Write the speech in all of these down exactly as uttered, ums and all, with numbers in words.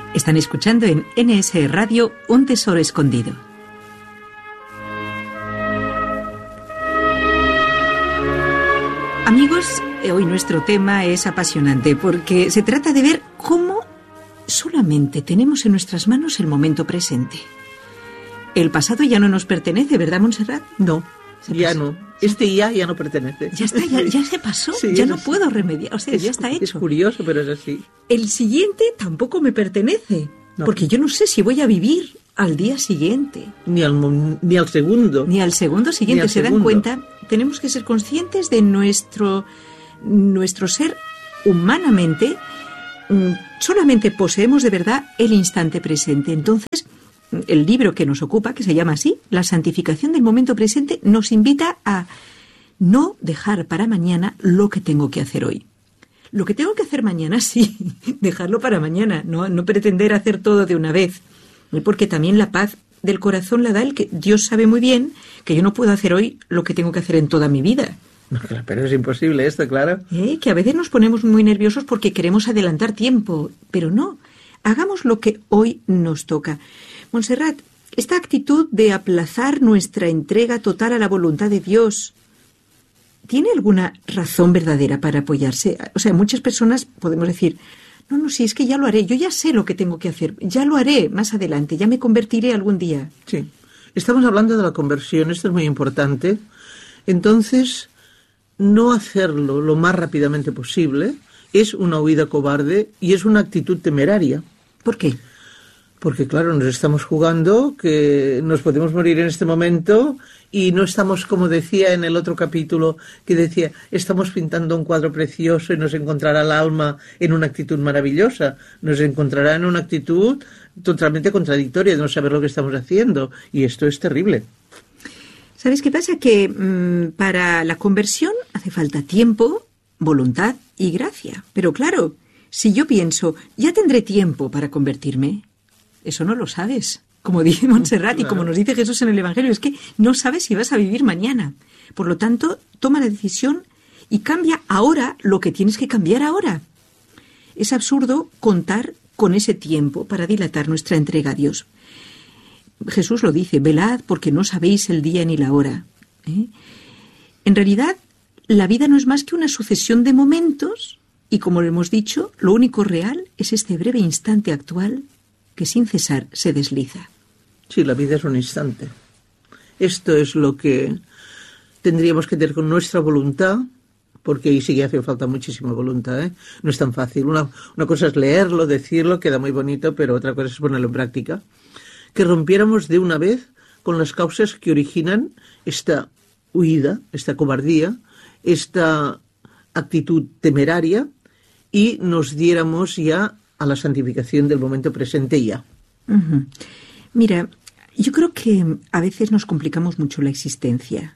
Están escuchando en N S Radio Un Tesoro Escondido. Amigos, hoy nuestro tema es apasionante porque se trata de ver cómo solamente tenemos en nuestras manos el momento presente. El pasado ya no nos pertenece, ¿verdad, Montserrat? No, ya no. Este ya ya no pertenece. Ya está, ya, ya se pasó, sí, ya no es, puedo remediar, o sea, es, ya está hecho. Es curioso, pero es así. El siguiente tampoco me pertenece, no. Porque yo no sé si voy a vivir al día siguiente. Ni al, ni al segundo. Ni al segundo siguiente. Al ¿Se segundo. dan cuenta? Tenemos que ser conscientes de nuestro, nuestro ser humanamente. Solamente poseemos de verdad el instante presente. Entonces, el libro que nos ocupa, que se llama así, La santificación del momento presente, nos invita a no dejar para mañana lo que tengo que hacer hoy. Lo que tengo que hacer mañana, sí, dejarlo para mañana, no, no pretender hacer todo de una vez. Porque también la paz del corazón la da el que Dios sabe muy bien que yo no puedo hacer hoy lo que tengo que hacer en toda mi vida. No, pero es imposible esto, claro. ¿Eh? Que a veces nos ponemos muy nerviosos porque queremos adelantar tiempo, pero no, hagamos lo que hoy nos toca. Montserrat, esta actitud de aplazar nuestra entrega total a la voluntad de Dios, ¿tiene alguna razón verdadera para apoyarse? O sea, muchas personas podemos decir, no, no, sí, es que ya lo haré, yo ya sé lo que tengo que hacer, ya lo haré más adelante, ya me convertiré algún día. Sí, estamos hablando de la conversión, esto es muy importante. Entonces, no hacerlo lo más rápidamente posible es una huida cobarde y es una actitud temeraria. ¿Por qué? Porque, claro, nos estamos jugando que nos podemos morir en este momento y no estamos, como decía en el otro capítulo, que decía, estamos pintando un cuadro precioso y nos encontrará el alma en una actitud maravillosa. Nos encontrará en una actitud totalmente contradictoria de no saber lo que estamos haciendo. Y esto es terrible. ¿Sabes qué pasa? Que mmm, para la conversión hace falta tiempo, voluntad y gracia. Pero claro, si yo pienso, ya tendré tiempo para convertirme, eso no lo sabes. Como dice Montserrat claro. Y como nos dice Jesús en el Evangelio, es que no sabes si vas a vivir mañana. Por lo tanto, toma la decisión y cambia ahora lo que tienes que cambiar ahora. Es absurdo contar con ese tiempo para dilatar nuestra entrega a Dios. Jesús lo dice, velad porque no sabéis el día ni la hora. ¿Eh? En realidad, la vida no es más que una sucesión de momentos y, como lo hemos dicho, lo único real es este breve instante actual que sin cesar se desliza. Sí, la vida es un instante. Esto es lo que tendríamos que tener con nuestra voluntad, porque ahí sí que hace falta muchísima voluntad, ¿eh? No es tan fácil. Una, una cosa es leerlo, decirlo, queda muy bonito, pero otra cosa es ponerlo en práctica. Que rompiéramos de una vez con las causas que originan esta huida, esta cobardía, esta actitud temeraria y nos diéramos ya a la santificación del momento presente ya. Uh-huh. Mira, yo creo que a veces nos complicamos mucho la existencia.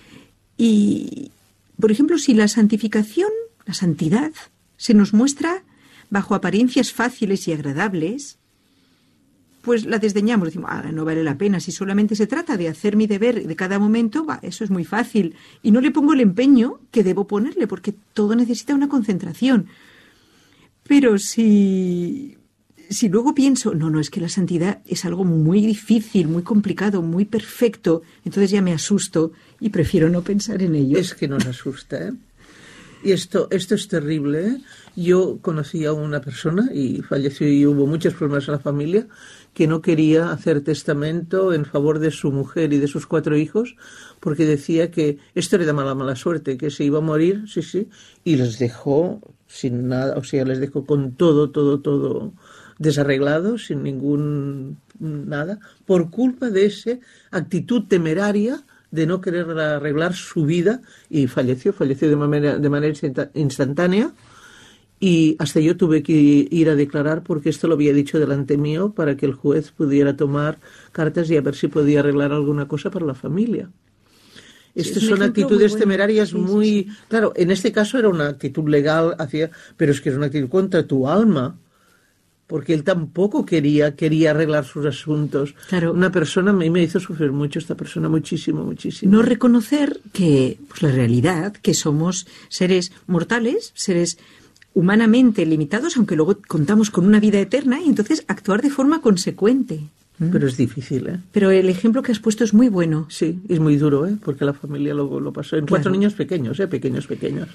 Y, por ejemplo, si la santificación, la santidad, se nos muestra bajo apariencias fáciles y agradables, pues la desdeñamos, decimos, ah, no vale la pena, si solamente se trata de hacer mi deber de cada momento, bah, eso es muy fácil. Y no le pongo el empeño que debo ponerle, porque todo necesita una concentración. Pero si, si luego pienso, no, no, es que la santidad es algo muy difícil, muy complicado, muy perfecto, entonces ya me asusto y prefiero no pensar en ello. Es que nos asusta, ¿eh? Y esto, esto es terrible, ¿eh? Yo conocí a una persona y falleció y hubo muchos problemas en la familia que no quería hacer testamento en favor de su mujer y de sus cuatro hijos porque decía que esto era de mala, mala suerte, que se iba a morir, sí, sí, y les dejó sin nada, o sea, les dejó con todo, todo, todo desarreglado, sin ningún nada, por culpa de esa actitud temeraria de no querer arreglar su vida y falleció, falleció de manera, de manera instantánea. Y hasta yo tuve que ir a declarar porque esto lo había dicho delante mío para que el juez pudiera tomar cartas y a ver si podía arreglar alguna cosa para la familia. Estas sí, son actitudes bueno. temerarias sí, muy... Sí, sí. Claro, en este caso era una actitud legal, hacia, pero es que es una actitud contra tu alma, porque él tampoco quería quería arreglar sus asuntos. Claro. Una persona me, me hizo sufrir mucho, esta persona, muchísimo, muchísimo. No reconocer que, pues la realidad, que somos seres mortales, seres humanamente limitados, aunque luego contamos con una vida eterna, y entonces actuar de forma consecuente. ¿Mm? Pero es difícil, ¿eh? Pero el ejemplo que has puesto es muy bueno. Sí, es muy duro, ¿eh? Porque la familia lo, lo pasó en Claro. cuatro niños pequeños, ¿eh? Pequeños, pequeños.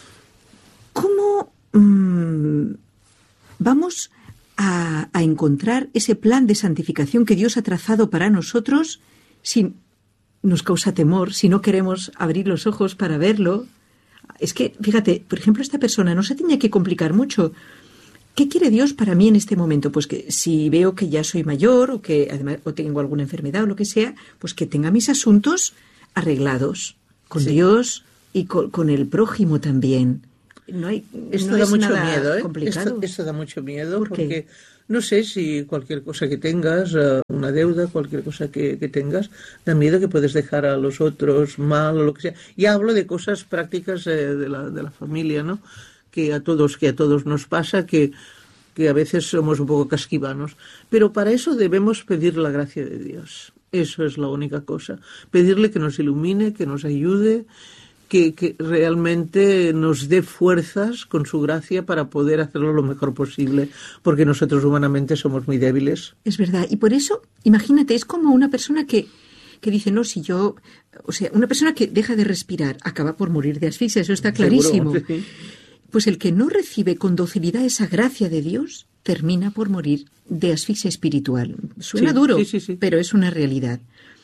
¿Cómo mmm, vamos a, a encontrar ese plan de santificación que Dios ha trazado para nosotros si nos causa temor, si no queremos abrir los ojos para verlo? Es que, fíjate, por ejemplo, esta persona no se tenía que complicar mucho. ¿Qué quiere Dios para mí en este momento? Pues que si veo que ya soy mayor o que además o tengo alguna enfermedad o lo que sea, pues que tenga mis asuntos arreglados con Sí. Dios y con, con el prójimo también. No hay, Esto no da es mucho nada miedo, ¿eh? complicado. Esto, esto da mucho miedo ¿Por qué? porque no sé si cualquier cosa que tengas, uh, una deuda, cualquier cosa que, que tengas, da miedo que puedes dejar a los otros mal o lo que sea. Ya hablo de cosas prácticas eh, de, la, de la familia, ¿no? Que a todos, que a todos nos pasa, que, que a veces somos un poco casquivanos. Pero para eso debemos pedir la gracia de Dios. Eso es la única cosa. Pedirle que nos ilumine, que nos ayude, que, que realmente nos dé fuerzas con su gracia para poder hacerlo lo mejor posible, porque nosotros humanamente somos muy débiles. Es verdad. Y por eso, imagínate, es como una persona que, que dice, no, si yo... O sea, una persona que deja de respirar acaba por morir de asfixia, eso está clarísimo. Seguro, sí. Pues el que no recibe con docilidad esa gracia de Dios termina por morir de asfixia espiritual. Suena Sí, duro, sí, sí, sí. pero es una realidad.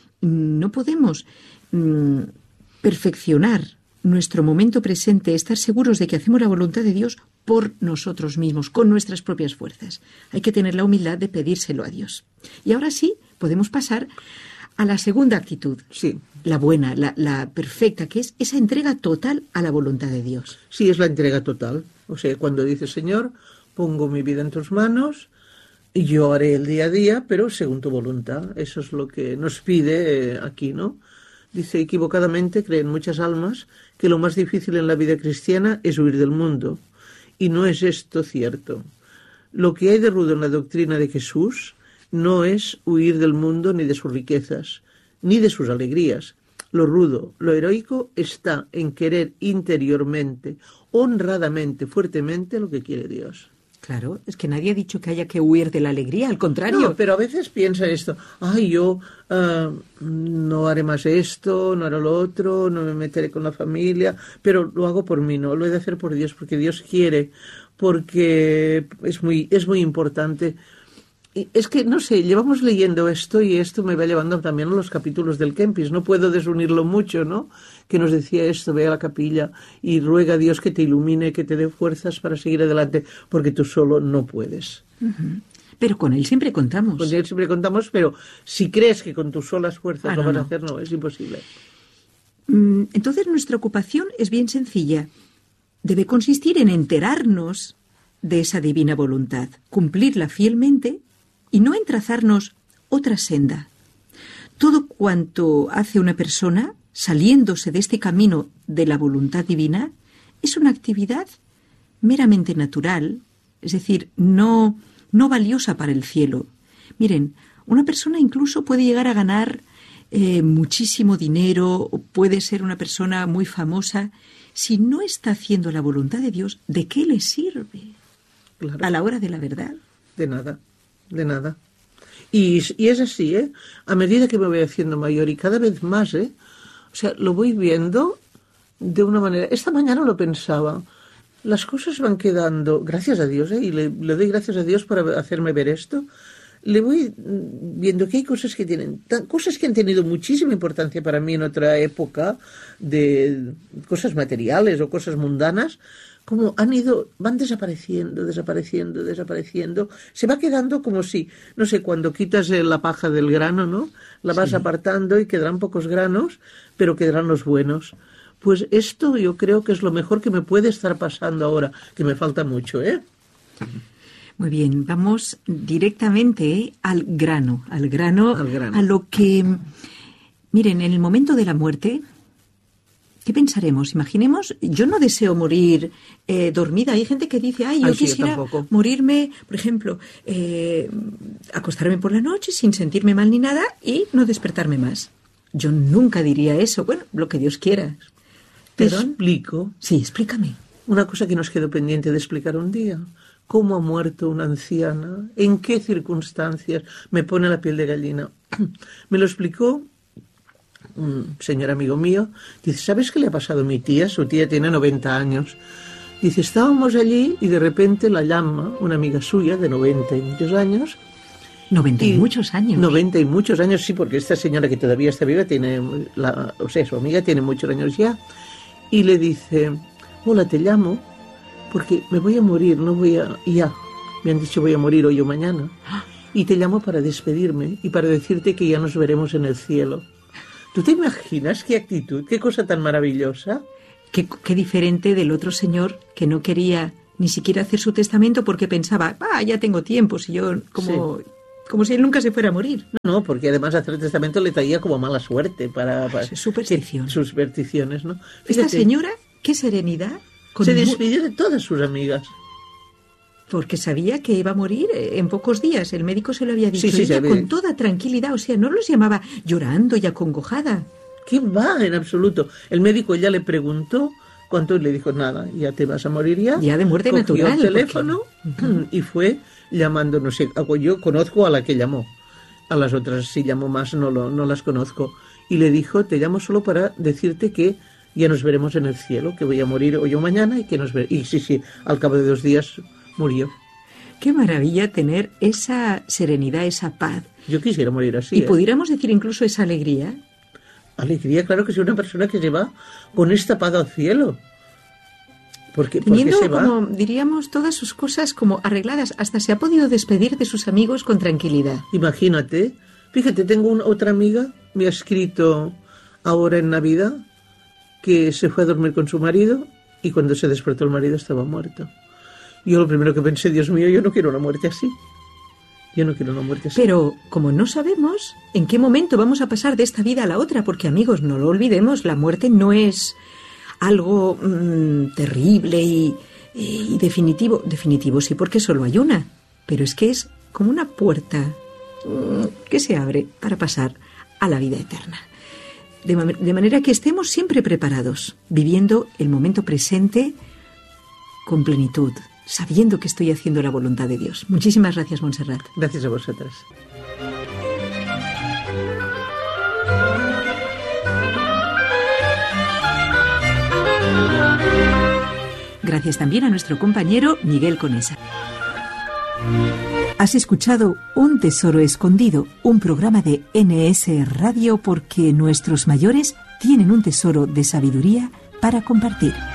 No podemos mm, perfeccionar nuestro momento presente, estar seguros de que hacemos la voluntad de Dios por nosotros mismos, con nuestras propias fuerzas. Hay que tener la humildad de pedírselo a Dios. Y ahora sí, podemos pasar a la segunda actitud. Sí. La buena, la, la perfecta, que es esa entrega total a la voluntad de Dios. Sí, es la entrega total. O sea, cuando dice, Señor, pongo mi vida en tus manos, y yo haré el día a día, pero según tu voluntad. Eso es lo que nos pide eh, aquí, ¿no? Dice, equivocadamente creen muchas almas que lo más difícil en la vida cristiana es huir del mundo. Y no es esto cierto. Lo que hay de rudo en la doctrina de Jesús no es huir del mundo ni de sus riquezas, ni de sus alegrías. Lo rudo, lo heroico está en querer interiormente, honradamente, fuertemente lo que quiere Dios. Claro, es que nadie ha dicho que haya que huir de la alegría, al contrario. No, pero a veces piensa esto, ay, yo uh, no haré más esto, no haré lo otro, no me meteré con la familia, pero lo hago por mí, no, lo he de hacer por Dios, porque Dios quiere, porque es muy, es muy importante. Y es que, no sé, llevamos leyendo esto y esto me va llevando también a los capítulos del Kempis. No puedo desunirlo mucho, ¿no? Que nos decía esto, ve a la capilla y ruega a Dios que te ilumine, que te dé fuerzas para seguir adelante, porque tú solo no puedes. Uh-huh. Pero con Él siempre contamos. Con Él siempre contamos, pero si crees que con tus solas fuerzas ah, lo no, vas no. a hacer, no, es imposible. Entonces nuestra ocupación es bien sencilla. Debe consistir en enterarnos de esa divina voluntad, cumplirla fielmente y no en trazarnos otra senda. Todo cuanto hace una persona, saliéndose de este camino de la voluntad divina, es una actividad meramente natural, es decir, no, no valiosa para el cielo. Miren, una persona incluso puede llegar a ganar eh, muchísimo dinero, o puede ser una persona muy famosa. Si no está haciendo la voluntad de Dios, ¿de qué le sirve? Claro. A la hora de la verdad. De nada, de nada. Y, y es así, ¿eh? A medida que me voy haciendo mayor y cada vez más, ¿eh? O sea, lo voy viendo de una manera... Esta mañana lo pensaba. Las cosas van quedando, gracias a Dios, ¿eh? Y le, le doy gracias a Dios por hacerme ver esto. Le voy viendo que hay cosas que tienen, cosas que han tenido muchísima importancia para mí en otra época, de cosas materiales o cosas mundanas, como han ido, van desapareciendo, desapareciendo, desapareciendo. Se va quedando como si, no sé, cuando quitas la paja del grano, ¿no? La vas sí. apartando y quedarán pocos granos, pero quedarán los buenos. Pues esto yo creo que es lo mejor que me puede estar pasando ahora, que me falta mucho, ¿eh? Muy bien, vamos directamente al grano, al grano, al grano, a lo que... Miren, en el momento de la muerte... ¿Qué pensaremos? Imaginemos, yo no deseo morir eh, dormida. Hay gente que dice, ay, yo ay, sí, quisiera yo morirme, por ejemplo, eh, acostarme por la noche sin sentirme mal ni nada y no despertarme más. Yo nunca diría eso. Bueno, lo que Dios quiera. ¿Te ¿Perdón? explico? Sí, explícame. una cosa que nos quedó pendiente de explicar un día. ¿Cómo ha muerto una anciana? ¿En qué circunstancias? Me pone la piel de gallina. Me lo explicó un señor amigo mío. Dice, ¿sabes qué le ha pasado a mi tía? Su tía tiene noventa años. Dice, estábamos allí y de repente la llama una amiga suya de noventa y muchos años. noventa y, y muchos años. noventa y muchos años, sí, porque esta señora que todavía está viva tiene, la, o sea, su amiga tiene muchos años ya. Y le dice, hola, te llamo porque me voy a morir, no voy a... Ya, me han dicho voy a morir hoy o mañana. Y te llamo para despedirme y para decirte que ya nos veremos en el cielo. ¿Tú te imaginas qué actitud, qué cosa tan maravillosa? Qué, qué diferente del otro señor que no quería ni siquiera hacer su testamento porque pensaba, ah, ya tengo tiempo, si yo como... Sí. Como si él nunca se fuera a morir. No, no, porque además hacer el testamento le traía como mala suerte para... para superstición. Que, supersticiones, ¿no? Fíjate, esta señora, qué serenidad. Con se despidió de todas sus amigas. Porque sabía que iba a morir en pocos días. El médico se lo había dicho. Sí, sí, ella con toda tranquilidad. O sea, no los llamaba llorando y acongojada. ¿Qué va? En absoluto. El médico ya le preguntó cuánto y le dijo, nada, ya te vas a morir ya. Ya de muerte Cogió natural. el teléfono porque... uh-huh. y fue... llamando, no sé, yo conozco a la que llamó, a las otras si llamó más no, lo, no las conozco, y le dijo, te llamo solo para decirte que ya nos veremos en el cielo, que voy a morir hoy o mañana y que nos veremos. Y sí, sí, al cabo de dos días murió. Qué maravilla tener esa serenidad, esa paz. Yo quisiera morir así. Y ¿eh? pudiéramos decir incluso esa alegría. Alegría, claro que sí, una persona que se va con esta paz al cielo. Porque, Teniendo, porque se va. como diríamos, todas sus cosas como arregladas. Hasta se ha podido despedir de sus amigos con tranquilidad. Imagínate. Fíjate, tengo una, otra amiga, me ha escrito ahora en Navidad, que se fue a dormir con su marido y cuando se despertó el marido estaba muerto. Yo lo primero que pensé, Dios mío, yo no quiero una muerte así. Yo no quiero una muerte así. Pero, como no sabemos en qué momento vamos a pasar de esta vida a la otra, porque, amigos, no lo olvidemos, la muerte no es... algo mmm, terrible y, y definitivo. Definitivo sí, porque solo hay una. Pero es que es como una puerta mmm, que se abre para pasar a la vida eterna. De, de manera que estemos siempre preparados, viviendo el momento presente con plenitud, sabiendo que estoy haciendo la voluntad de Dios. Muchísimas gracias, Montserrat. Gracias a vosotras. Gracias también a nuestro compañero Miguel Conesa. Has escuchado Un Tesoro Escondido, un programa de N S Radio porque nuestros mayores tienen un tesoro de sabiduría para compartir.